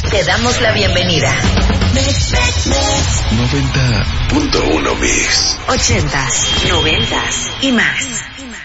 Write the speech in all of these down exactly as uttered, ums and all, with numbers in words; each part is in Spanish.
Te damos la bienvenida. noventa punto uno Mix. Ochentas, noventas y más.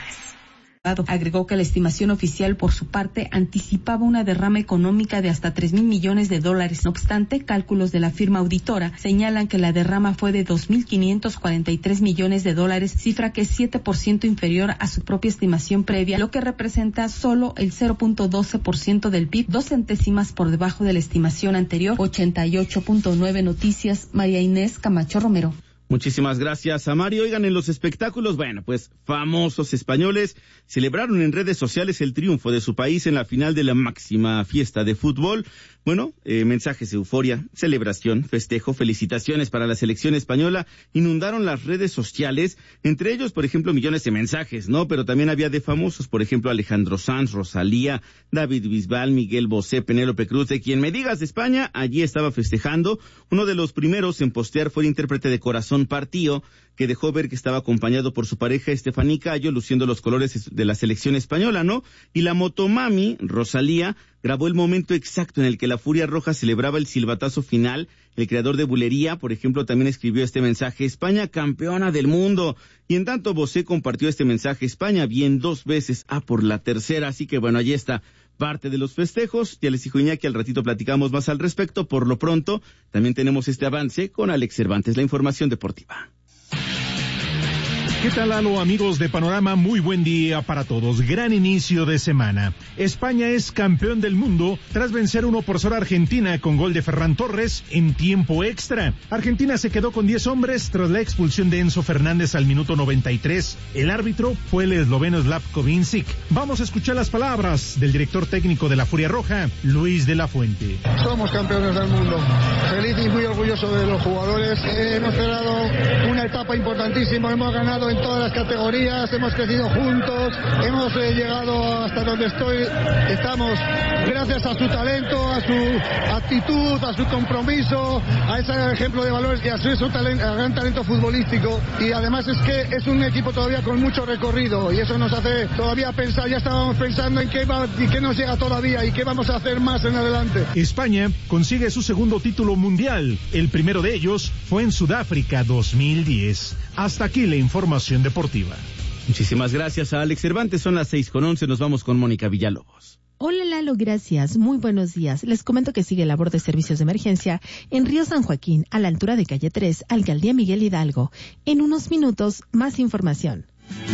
Agregó que la estimación oficial, por su parte, anticipaba una derrama económica de hasta tres mil millones de dólares. No obstante, cálculos de la firma auditora señalan que la derrama fue de dos mil quinientos cuarenta y tres millones de dólares, cifra que es siete por ciento inferior a su propia estimación previa, lo que representa solo el cero punto doce por ciento del P I B, dos centésimas por debajo de la estimación anterior. ochenta y ocho punto nueve Noticias, María Inés Camacho Romero. Muchísimas gracias a Mario. Oigan, en los espectáculos, bueno, pues famosos españoles celebraron en redes sociales el triunfo de su país en la final de la máxima fiesta de fútbol. Bueno, eh, mensajes de euforia, celebración, festejo, felicitaciones para la selección española inundaron las redes sociales, entre ellos, por ejemplo, millones de mensajes, ¿no? Pero también había de famosos, por ejemplo, Alejandro Sanz, Rosalía, David Bisbal, Miguel Bosé, Penélope Cruz, de quien me digas de España, allí estaba festejando. Uno de los primeros en postear fue el intérprete de Corazón Partido, que dejó ver que estaba acompañado por su pareja Estefanía Cayo, luciendo los colores de la selección española, ¿no? Y la motomami, Rosalía, grabó el momento exacto en el que la Furia Roja celebraba el silbatazo final. El creador de Bulería, por ejemplo, también escribió este mensaje: España campeona del mundo. Y en tanto Bosé compartió este mensaje: España bien dos veces, a por la tercera. Así que bueno, allí está parte de los festejos. Ya les dijo Iñaki, al ratito platicamos más al respecto. Por lo pronto, también tenemos este avance con Alex Cervantes, la información deportiva. ¿Qué tal, Lalo, amigos de Panorama? Muy buen día para todos. Gran inicio de semana. España es campeón del mundo tras vencer uno por cero a Argentina con gol de Ferran Torres en tiempo extra. Argentina se quedó con diez hombres tras la expulsión de Enzo Fernández al minuto noventa y tres. El árbitro fue el esloveno Slavko Vincic. Vamos a escuchar las palabras del director técnico de la Furia Roja, Luis de la Fuente. Somos campeones del mundo. Feliz y muy orgulloso de los jugadores. Hemos cerrado una etapa importantísima. Hemos ganado en todas las categorías, hemos crecido juntos, hemos eh, llegado hasta donde estoy, estamos gracias a su talento, a su actitud, a su compromiso, a ese ejemplo de valores y a su, su talento, a gran talento futbolístico. Y además es que es un equipo todavía con mucho recorrido y eso nos hace todavía pensar, ya estábamos pensando en qué va y qué nos llega todavía y qué vamos a hacer más en adelante. España consigue su segundo título mundial, el primero de ellos fue en Sudáfrica dos mil diez. Hasta aquí la información deportiva. Muchísimas gracias a Alex Cervantes. Son las seis con once. Nos vamos con Mónica Villalobos. Hola Lalo, gracias. Muy buenos días. Les comento que sigue labor de servicios de emergencia en Río San Joaquín, a la altura de calle tres, Alcaldía Miguel Hidalgo. En unos minutos, más información.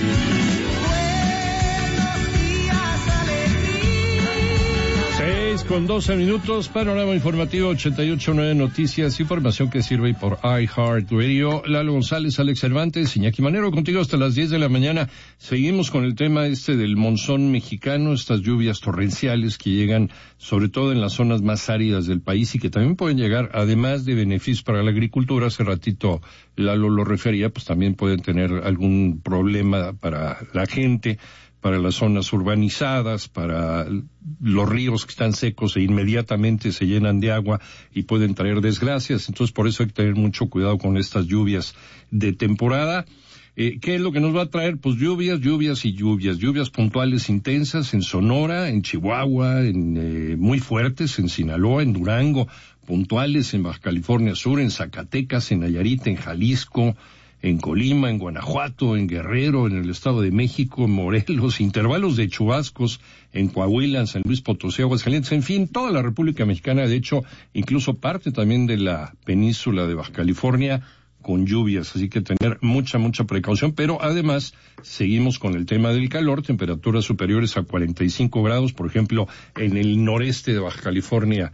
Con doce minutos, panorama informativo ochenta y ocho punto nueve Noticias, información que sirve por iHeartRadio. Lalo González, Alex Cervantes, Iñaki Manero, contigo hasta las diez de la mañana. Seguimos con el tema este del monzón mexicano, estas lluvias torrenciales que llegan sobre todo en las zonas más áridas del país y que también pueden llegar, además de beneficios para la agricultura, hace ratito Lalo lo refería, pues también pueden tener algún problema para la gente, para las zonas urbanizadas, para los ríos que están secos e inmediatamente se llenan de agua y pueden traer desgracias. Entonces, por eso hay que tener mucho cuidado con estas lluvias de temporada. Eh, ¿Qué es lo que nos va a traer? Pues lluvias, lluvias y lluvias. Lluvias puntuales intensas en Sonora, en Chihuahua, en, eh, muy fuertes en Sinaloa, en Durango, puntuales en Baja California Sur, en Zacatecas, en Nayarit, en Jalisco, en Colima, en Guanajuato, en Guerrero, en el Estado de México, en Morelos, intervalos de chubascos en Coahuila, en San Luis Potosí, Aguascalientes, en fin, toda la República Mexicana, de hecho, incluso parte también de la península de Baja California, con lluvias, así que tener mucha, mucha precaución, pero además seguimos con el tema del calor, temperaturas superiores a cuarenta y cinco grados, por ejemplo, en el noreste de Baja California,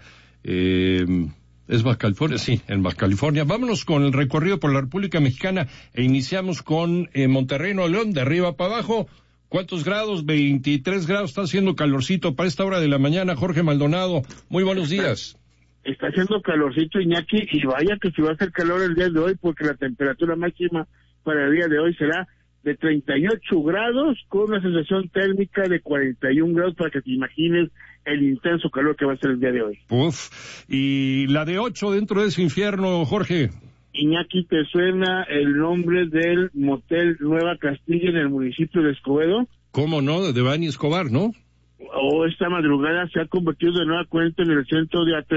eh... ¿Es Baja California? Sí, en Baja California. Vámonos con el recorrido por la República Mexicana e iniciamos con eh, Monterrey, Nuevo León, de arriba para abajo. ¿Cuántos grados? veintitrés grados, está haciendo calorcito para esta hora de la mañana. Jorge Maldonado, muy buenos días. Está haciendo calorcito, Iñaki, y vaya que si va a hacer calor el día de hoy, porque la temperatura máxima para el día de hoy será de treinta y ocho grados, con una sensación térmica de cuarenta y un grados, para que te imagines el intenso calor que va a ser el día de hoy. Uf, y la de ocho dentro de ese infierno, Jorge. Iñaki, ¿te suena el nombre del motel Nueva Castilla en el municipio de Escobedo? ¿Cómo no? De Devani Escobar, ¿no? O esta madrugada se ha convertido de nueva cuenta en el centro de atención